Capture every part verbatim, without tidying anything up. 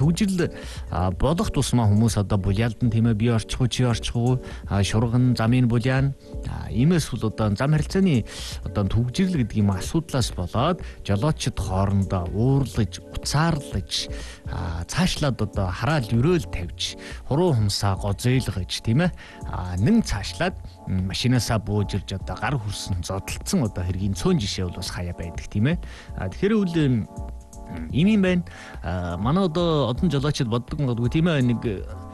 түгжил болох тусмаа хүмүүс одоо булялдан тийм ээ бие орчих уу чи орчих уу шурган замын буляан иймээс бол одоо зам харилцааны одоо түгжирэл гэдэг юм асуудлаас болоод жолоочд хоорондоо уурлаж уцаарлаж цаашлаад одоо хараал өрөөл тавьж хуруу хумсаа гозойлгож тийм ээ нэн цаашлаад машинаасаа бууж ирж одоо гар хүрсэн зодтолцсон одоо хэргийн цөөн жишээ бол бас хаяа байдаг тийм ээ. Тэгэхээр үл ийм юм байна. Манай одоо одон жолоочд боддог годгүй тийм ээ нэг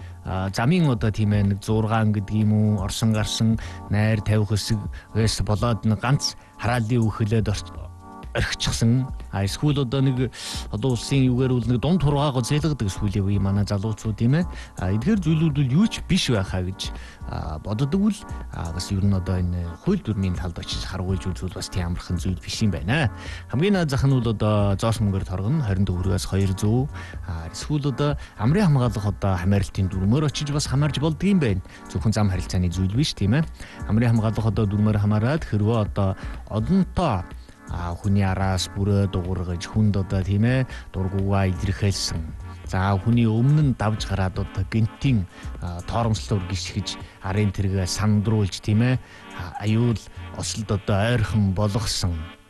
замын одоо тийм ээ нэг зургаан гэдэг юм уу орсон гарсан найр тавих хэсгээс болоод нэг ганц хараалын үхлээд орхичихсан. А эсвэл одоо нэг одоо улсын юугаар бол нэг дунд хургаагаа зэлгадаг сүүлийн үе манай залуучууд тийм ээ. А эдгээр зүйлүүд бол юу ч биш байхаа гэж боддог бол бас ер нь одоо энэ хууль дүрмийн талд очиж харгуйлж үзвэл бас тийм амархан зүйл биш юм байна. Хамгийн наад зах нь бол одоо зоос мөнгөөр торгоно двадцать төгрөгөөс хоёр зуун. А эсвэл одоо амрын хамгаалах одоо хамааралтын дүрмээр очиж бас хамаарж болдго юм байна. Зөвхөн зам харилцааны зүйл биш тийм ээ. Амрын хамгаалах одоо дүрмээр хамаарад хэрвээ одоо одонтоо а хүний араас бүрээ дуургаж хүнд одоо тийм ээ дургуугаа илэрхийлсэн. За хүний өмнө нь давж гараад одоо гинтийн торомслоор гიშгэж арын тэргээ сандруулж тийм ээ аюул ослд одоо ойрхон болгосон.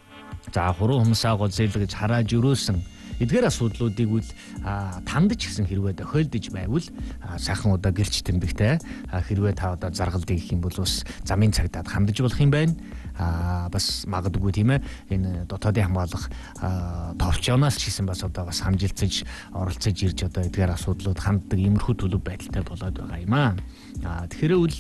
За хуруу хумсаа гозойлгож харааж өрөөсөн. Эдгээр асуудлуудыг үл тандж гэсэн хэрвээ тохиолдож байвал сайхан одоо гэрч тэмдэгтэй хэрвээ та одоо заргалдыг гэх юм бол бас замын цагдаад хандж болох юм байна. А бас магадгүй тийм ээ энэ дотоодын хамгаалах товчоноос ч гэсэн бас одоо бас хамжилцаж оролцож ирж одоо эдгээр асуудлууд ханддаг иймэрхүү төлөв байдалтай болоод байгаа юм аа. Тэгэхээр үл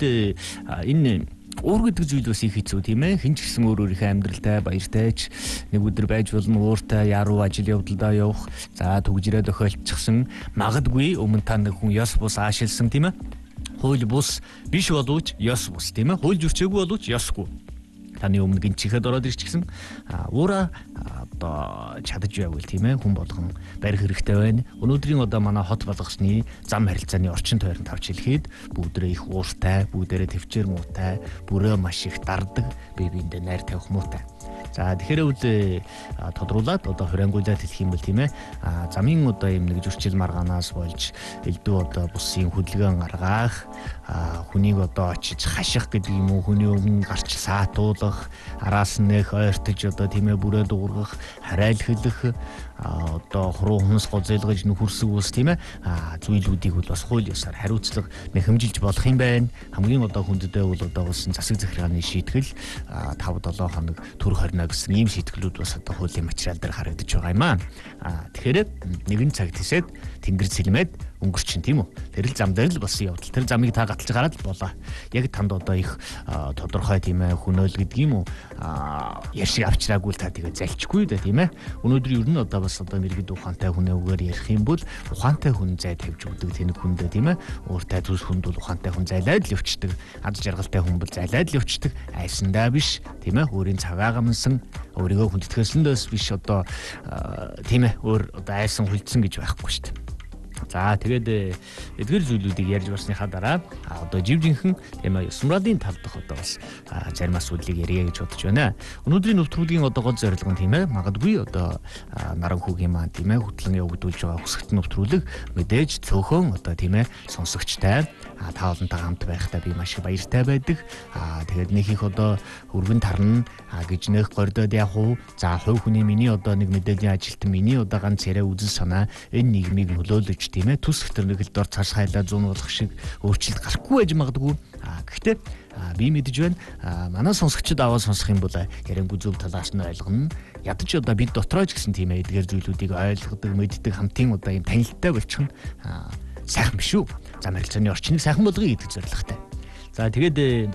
энэ уур гэдэг зүйл бас их хэцүү тийм ээ. Хэн ч гэсэн өөр өөрийнхөө амьдралтай баяртай ч нэг өдөр байж болно ууртай яруу ажил явдалдаа явах. За түгжирээ тохиолдчихсан. Магадгүй өмнө та нэг хүн ёс бус аашилсан тийм ээ. Хууль бус биш боловч ёс бус тийм ээ. Хууль зөрчөөгүй боловч ёсгүй. Таны өмнө гин чихэд ороод ирчихсэн. Уура одоо чадаж байвал тийм ээ хүн болгон барих хэрэгтэй байна. Өнөөдрийн одоо манай хот болгосны зам харилцааны орчин тойронд тавч хэлэхэд бүгдээ их ууртай, бүгдээрээ төвчээр муутай, бүрээ маш их дардаг, бие биендээ найр тавих муутай. За тэгэхээр үл тодруулаад одоо хуриангуйлаад хэлэх юм бол тийм ээ замын одоо юм нэг зөрчил маргаанаас болж элдв одоо бусын хөдөлгөөн гаргах хүнийг одоо очиж хаших гэдэг юм уу хүний өмнө гарч саатуулах араас нь нэх ойртож одоо тийм ээ бүрээ дуургах харайлхлах одоо хуруу хүнс гозойлгож нөхөрсөг ус тийм ээ зүйлүүдийг бол бас хууль ёсоор хариуцлага нэхэмжилж болох юм байна. Хамгийн одоо хүндэтэй бол одоо болсон засаг захиргааны шийтгэл тав долоо хоног төр хорно гэсэн ийм шийтгэлүүд бас одоо хуулийн материал дээр харагдаж байгаа юм аа. Тэгэхээр нэгэн цаг тисэд тэнгэр цэлмэд өнгөрчин тийм үү. Тэр л зам дээр л болсон явдал. Тэр замыг та гаталж гараад л болоо. Яг танд одоо их тодорхой тийм ээ хөнөөл гэдэг юм уу яшиг авчраагүй та тэгээ залчихгүй да тийм ээ. Өнөөдөр ер нь одоо бас одоо мэрэгд ухаантай хүнээгээр ярих юм бол ухаантай хүн зай тавьж өгдөг тэнэг хүндээ тийм ээ. Ууртай зүс хүнд бол ухаантай хүн зайлаад л өвчдөг. Ад жаргалтай хүн бол зайлаад л өвчдөг. Айсандаа биш тийм ээ. Өөрийн цагаагаа мэнсэн өөрийгөө хүндэтгэлсэндээс биш одоо тийм ээ өөр одоо айсан хүлцсэн гэж байхгүй шүү дээ. За тэгээд эдгээр зүйлүүдийг ярьж барсныхаа дараа одоо жив жинхэн тийм ээ Сумралын тал дах одоо бас зарим асуудлыг ярья гэж бодож байна. Өнөөдрийн нэвтрүүлгийн одоо гол зорилго нь тийм ээ магадгүй одоо наран хүүгийн маань тийм ээ хөтлөн явагдуулж байгаа хүсэгт нэвтрүүлэг мэдээж цөөхөн одоо тийм ээ сонсогчтой та олонтой хамт байхдаа би маш их баяртай байдаг. Тэгээд нэг их одоо өргөн тарна гэж нэх гордод явах уу. За хувь хүний миний одоо нэг мэдээллийн ажилтан миний одоо ганц яриа үзэл санаа энэ нийгмийг нөлөөлөж тийм ээ төс хөтөрнөглөлд ор цааш хайлаа зүүн болох шиг өөрчлөлт гарахгүй байж магадгүй. А гэхдээ би мэдэж байна манай сонсогчид аваад сонсох юм бол яриангүй зөв талаас нь ойлгоно. Ядаж одоо бид дотроо ч гэсэн тийм ээ эдгээр зүйлүүдийг ойлгодог, мэддэг хамтын одоо юм танилттай болчих нь сайхан биш үү? Зам харилцааны орчныг сайхан болгоё гэдэг зорилготой. За тэгээд ер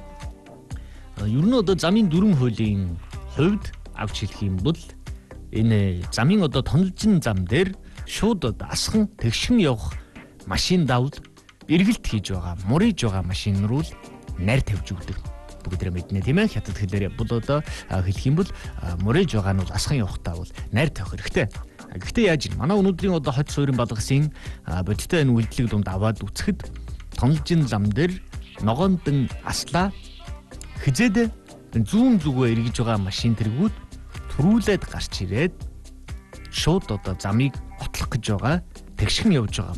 нь одоо замын дүрм хуулийн хувьд авч хэлэх юм бол энэ замын одоо тонолжин зам дээр шууд одоо асхан тэгшин явах машин давл эргэлт хийж байгаа, муриж байгаа машин руу найр тавьж өгдөг. Бүгдээ мэднэ тийм ээ. Хятад хэлээр бол одоо хэлэх юм бол муриж байгаа нь бол асхан явахтаа бол найр тавих хэрэгтэй. Гэхдээ яаж юм? Манай өнөөдрийн одоо хот суурин балгасын бодиттой энэ үйлдэлийг дунд аваад үцхэд тонолжин зам дээр ногоондан аслаа хизээд зүүн зүгөө эргэж байгаа машин тэргүүд төрүүлээд гарч ирээд шууд одоо замыг готлох гэж байгаа тэгшхэн явж байгаа